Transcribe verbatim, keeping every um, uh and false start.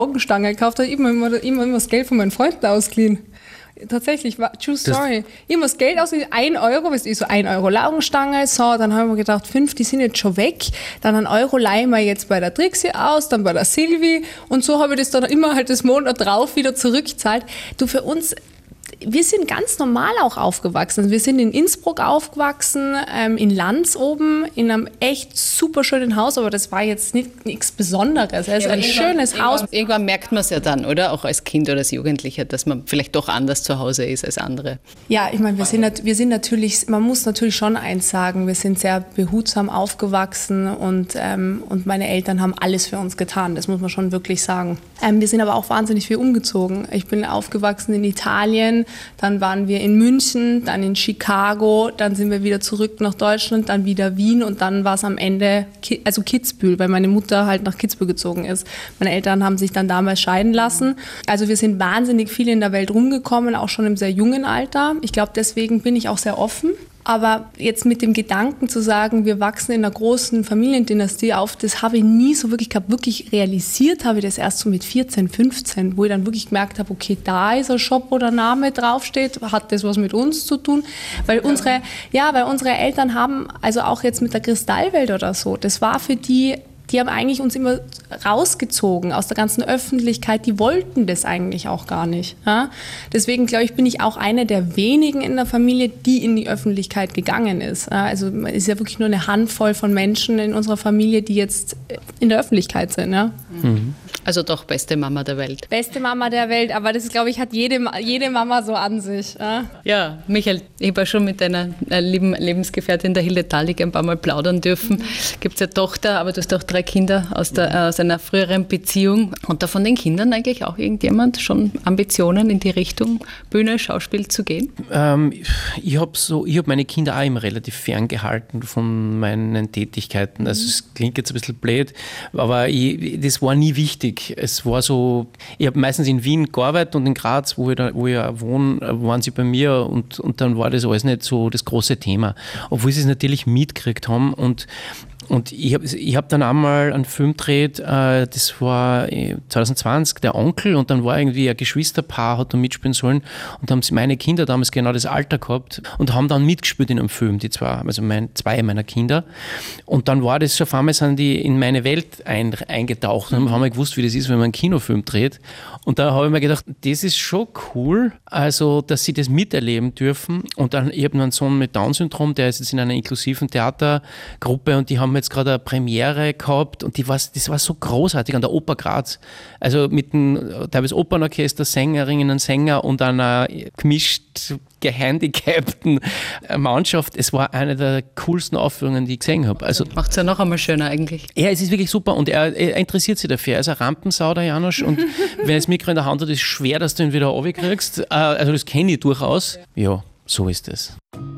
Laugenstange gekauft habe, immer, immer, immer, immer das Geld von meinen Freunden ausgeliehen. Tatsächlich, war, true story. Ich habe das Geld aus, ein Euro, weißt du, so ein Euro Laugenstange, so, dann haben wir gedacht, fünf, die sind jetzt schon weg, dann ein Euro leihen wir jetzt bei der Trixie aus, dann bei der Silvi und so habe ich das dann immer halt das Monat drauf wieder zurückgezahlt. Du, für uns, wir sind ganz normal auch aufgewachsen. Wir sind in Innsbruck aufgewachsen, ähm, in Lanz oben, in einem echt super schönen Haus, aber das war jetzt nicht, nichts Besonderes. Es ist ja, ein schönes irgendwann, Haus. Irgendwann merkt man es ja dann, oder? Auch als Kind oder als Jugendlicher, dass man vielleicht doch anders zu Hause ist als andere. Ja, ich meine, wir sind, wir sind natürlich, man muss natürlich schon eins sagen, wir sind sehr behutsam aufgewachsen und, ähm, und meine Eltern haben alles für uns getan, das muss man schon wirklich sagen. Ähm, wir sind aber auch wahnsinnig viel umgezogen. Ich bin aufgewachsen in Italien, dann waren wir in München, dann in Chicago, dann sind wir wieder zurück nach Deutschland, dann wieder Wien und dann war es am Ende, also Kitzbühel, weil meine Mutter halt nach Kitzbühel gezogen ist. Meine Eltern haben sich dann damals scheiden lassen. Also wir sind wahnsinnig viel in der Welt rumgekommen, auch schon im sehr jungen Alter. Ich glaube, deswegen bin ich auch sehr offen. Aber jetzt mit dem Gedanken zu sagen, wir wachsen in einer großen Familiendynastie auf, das habe ich nie so wirklich gehabt. Wirklich realisiert habe ich das erst so mit vierzehn, fünfzehn, wo ich dann wirklich gemerkt habe, okay, da ist ein Shop, wo der Name draufsteht, hat das was mit uns zu tun? Weil unsere, ja, weil unsere Eltern haben, also auch jetzt mit der Kristallwelt oder so, das war für die, die haben eigentlich uns immer rausgezogen aus der ganzen Öffentlichkeit. Die wollten das eigentlich auch gar nicht. Ja? Deswegen, glaube ich, bin ich auch eine der wenigen in der Familie, die in die Öffentlichkeit gegangen ist. Ja? Also es ist ja wirklich nur eine Handvoll von Menschen in unserer Familie, die jetzt in der Öffentlichkeit sind. Ja? Mhm. Also doch beste Mama der Welt. Beste Mama der Welt, aber das, glaube ich, hat jede, jede Mama so an sich. Ja, ja, Michael, ich habe ja schon mit deiner lieben Lebensgefährtin, der Hilde Thallig, ein paar Mal plaudern dürfen. Mhm. Gibt es eine Tochter, aber du hast auch drei Kinder aus, der, aus einer früheren Beziehung. Und da von den Kindern eigentlich auch irgendjemand schon Ambitionen in die Richtung Bühne, Schauspiel zu gehen? Ähm, ich habe so, ich hab meine Kinder auch immer relativ ferngehalten von meinen Tätigkeiten. Also es klingt jetzt ein bisschen blöd, aber ich, das war nie wichtig. Es war so, ich habe meistens in Wien gearbeitet und in Graz, wo ich, da, wo ich wohne, waren sie bei mir und, und dann war das alles nicht so das große Thema. Obwohl sie es natürlich mitgekriegt haben und Und ich habe ich hab dann einmal einen Film gedreht, äh, das war zwanzig zwanzig, der Onkel, und dann war irgendwie ein Geschwisterpaar, hat da mitspielen sollen und haben meine Kinder damals genau das Alter gehabt und haben dann mitgespielt in einem Film, die zwei, also mein, zwei meiner Kinder. Und dann war das, auf einmal sind die in meine Welt ein, eingetaucht und haben wir gewusst, wie das ist, wenn man einen Kinofilm dreht. Und da habe ich mir gedacht, das ist schon cool, also dass sie das miterleben dürfen. Und dann, ich habe noch einen Sohn mit Down-Syndrom, der ist jetzt in einer inklusiven Theatergruppe und die haben jetzt gerade eine Premiere gehabt und die war, das war so großartig an der Oper Graz. Also mit einem teilweise Opernorchester, Sängerinnen und Sänger und einer gemischt gehandicapten Mannschaft. Es war eine der coolsten Aufführungen, die ich gesehen habe. Also, macht es ja noch einmal schöner eigentlich. Ja, es ist wirklich super und er, er interessiert sich dafür. Er ist ein Rampensau, der Janosch, und wenn er das Mikro in der Hand hat, ist es schwer, dass du ihn wieder runterkriegst. Also das kenne ich durchaus. Ja, so ist es.